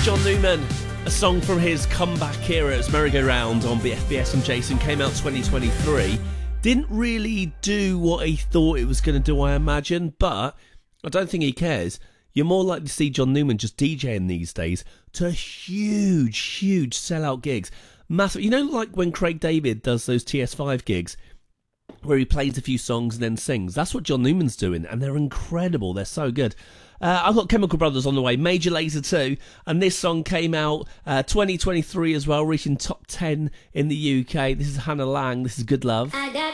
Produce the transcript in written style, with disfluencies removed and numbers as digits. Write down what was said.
John Newman, a song from his comeback era. It's Merry-Go-Round on FBS and Jason. Came out 2023. Didn't really do what he thought it was going to do, I imagine, but I don't think he cares. You're more likely to see John Newman just DJing these days to huge sellout gigs. Massive. You know, like when Craig David does those TS5 gigs where he plays a few songs and then sings? That's what John Newman's doing, and they're incredible. They're so good. I've got Chemical Brothers on the way, Major Lazer 2, and this song came out 2023 as well, reaching top 10 in the UK. This is Hannah Lang, this is Good Love. I got